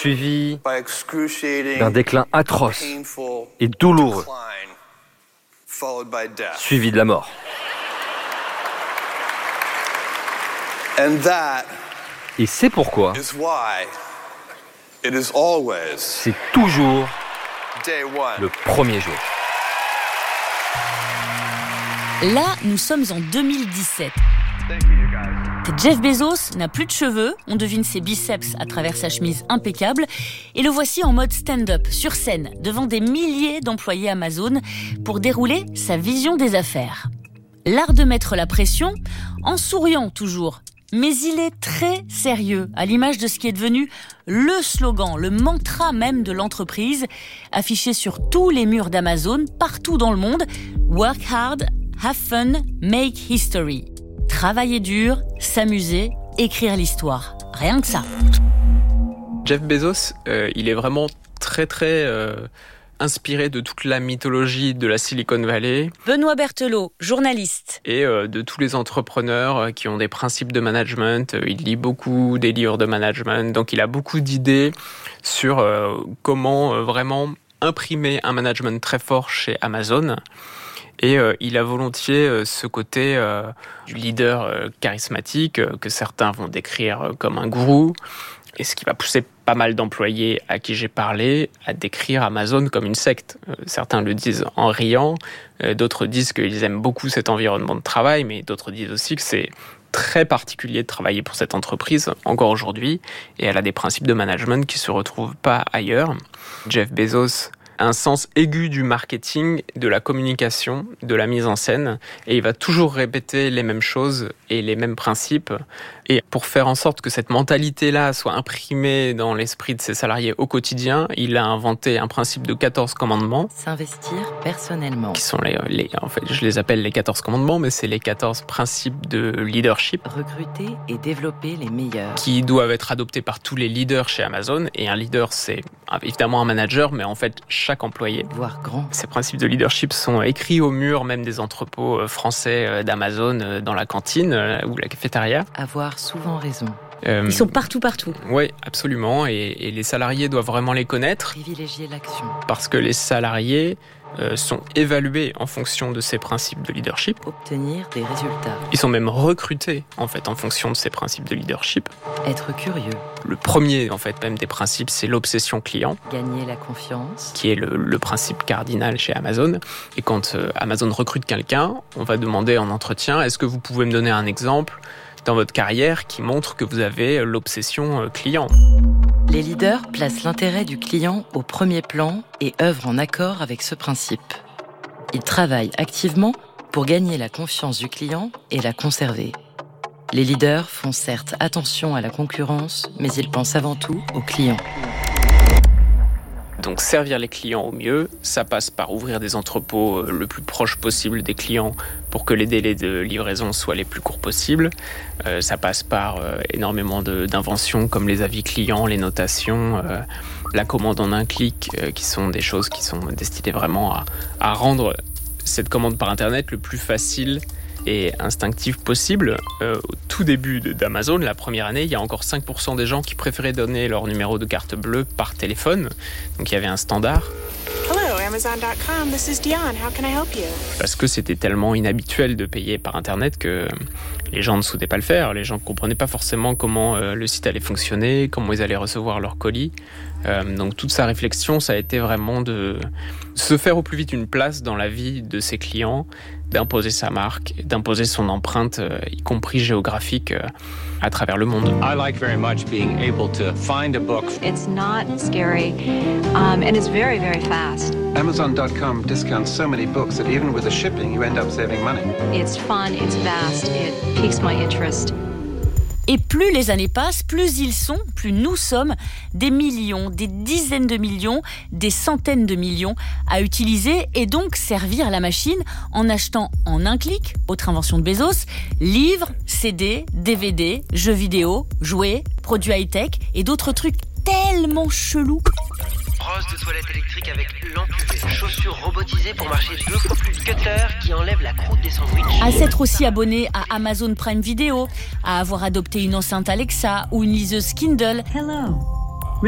suivi d'un déclin atroce et douloureux, suivi de la mort. Et c'est pourquoi c'est toujours le premier jour. Là, nous sommes en 2017. Jeff Bezos n'a plus de cheveux, on devine ses biceps à travers sa chemise impeccable, et le voici en mode stand-up, sur scène, devant des milliers d'employés Amazon, pour dérouler sa vision des affaires. L'art de mettre la pression, en souriant toujours. Mais il est très sérieux, à l'image de ce qui est devenu le slogan, le mantra même de l'entreprise, affiché sur tous les murs d'Amazon, partout dans le monde. Work hard, have fun, make history. Travailler dur, s'amuser, écrire l'histoire. Rien que ça. Jeff Bezos, il est vraiment très inspiré de toute la mythologie de la Silicon Valley. Benoît Berthelot, journaliste. Et de tous les entrepreneurs qui ont des principes de management. Il lit beaucoup des livres de management. Donc il a beaucoup d'idées sur comment vraiment imprimer un management très fort chez Amazon. Et il a volontiers ce côté du leader charismatique que certains vont décrire comme un gourou. Et ce qui va pousser pas mal d'employés à qui j'ai parlé à décrire Amazon comme une secte. Certains le disent en riant, d'autres disent qu'ils aiment beaucoup cet environnement de travail, mais d'autres disent aussi que c'est très particulier de travailler pour cette entreprise, encore aujourd'hui, et elle a des principes de management qui ne se retrouvent pas ailleurs. Jeff Bezos a un sens aigu du marketing, de la communication, de la mise en scène, et il va toujours répéter les mêmes choses et les mêmes principes. Et pour faire en sorte que cette mentalité-là soit imprimée dans l'esprit de ses salariés au quotidien, il a inventé un principe de 14 commandements. S'investir personnellement. Qui sont en fait, je les appelle les 14 commandements, mais c'est les 14 principes de leadership. Recruter et développer les meilleurs. Qui doivent être adoptés par tous les leaders chez Amazon. Et un leader, c'est évidemment un manager, mais en fait, chaque employé. Voire grand. Ces principes de leadership sont écrits au mur, même des entrepôts français d'Amazon, dans la cantine ou la cafétéria. Avoir souvent raison. Ils sont partout. Oui, absolument. Et les salariés doivent vraiment les connaître. Privilégier l'action. Parce que les salariés sont évalués en fonction de ces principes de leadership. Obtenir des résultats. Ils sont même recrutés, en fait, en fonction de ces principes de leadership. Être curieux. Le premier, en fait, même des principes, c'est l'obsession client. Gagner la confiance. Qui est le principe cardinal chez Amazon. Et quand Amazon recrute quelqu'un, on va demander en entretien, est-ce que vous pouvez me donner un exemple dans votre carrière qui montre que vous avez l'obsession client. Les leaders placent l'intérêt du client au premier plan et œuvrent en accord avec ce principe. Ils travaillent activement pour gagner la confiance du client et la conserver. Les leaders font certes attention à la concurrence, mais ils pensent avant tout aux clients. Donc servir les clients au mieux, ça passe par ouvrir des entrepôts le plus proche possible des clients pour que les délais de livraison soient les plus courts possibles. Ça passe par énormément d'inventions comme les avis clients, les notations, la commande en un clic, qui sont des choses qui sont destinées vraiment à rendre cette commande par Internet le plus facile et instinctif possible. Au tout début d'Amazon, la première année, il y a encore 5% des gens qui préféraient donner leur numéro de carte bleue par téléphone. Donc il y avait un standard. Hello, Amazon.com, this is Dion. How can I help you? Parce que c'était tellement inhabituel de payer par Internet que les gens ne souhaitaient pas le faire. Les gens ne comprenaient pas forcément comment le site allait fonctionner, comment ils allaient recevoir leurs colis. Donc toute sa réflexion, ça a été vraiment de se faire au plus vite une place dans la vie de ses clients, d'imposer sa marque, d'imposer son empreinte, y compris géographique, à travers le monde. I like very much being able to find a book. It's not scary, and it's very, very fast. Amazon.com discounts so many books that even with the shipping, you end up saving money. It's fun, it's vast, it piques my interest. Et plus les années passent, plus nous sommes des millions, des dizaines de millions, des centaines de millions à utiliser et donc servir la machine en achetant en un clic, autre invention de Bezos, livres, CD, DVD, jeux vidéo, jouets, produits high-tech et d'autres trucs tellement chelous. Brosse de toilette électrique avec lampe UV, chaussures robotisées pour marcher 2 fois plus, cutter qui enlève la croûte des sandwichs. À s'être aussi abonné à Amazon Prime Video, à avoir adopté une enceinte Alexa ou une liseuse Kindle. Hello,